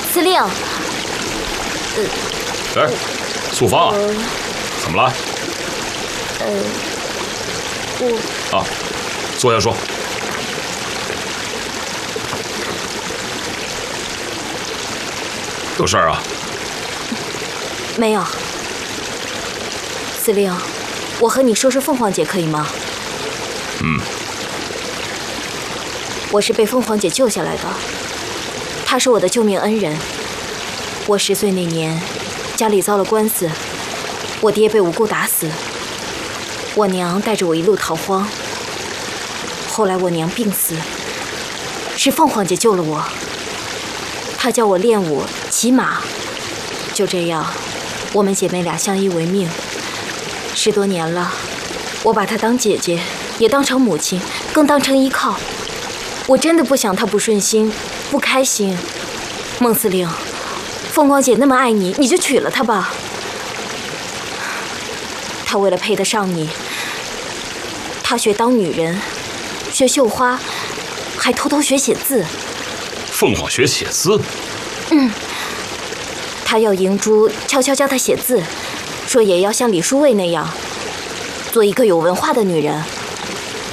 司令。 哎，素芳，怎么了？啊，坐下说。有事儿啊？ 没有。司令，我和你说说凤凰姐可以吗？我是被凤凰姐救下来的，她是我的救命恩人。我10岁那年，家里遭了官司，我爹被无故打死，我娘带着我一路逃荒。后来我娘病死，是凤凰姐救了我。她教我练武、骑马，就这样，我们姐妹俩相依为命。10多年了，我把她当姐姐，也当成母亲，更当成依靠。我真的不想她不顺心、不开心。孟司令，凤凰姐那么爱你，你就娶了她吧。她为了配得上你，她学当女人，学绣花，还偷偷学写字。 凤凰学写字？ 她要银珠悄悄教她写字，说也要像李淑蔚那样，做一个有文化的女人。